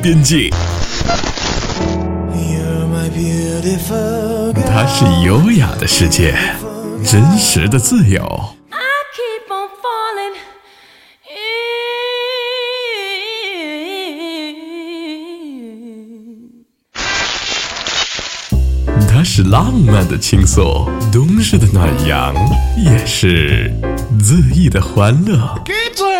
边界。它是优雅的世界，真实的自由。它是浪漫的倾诉，冬日的暖阳，也是恣意的欢乐。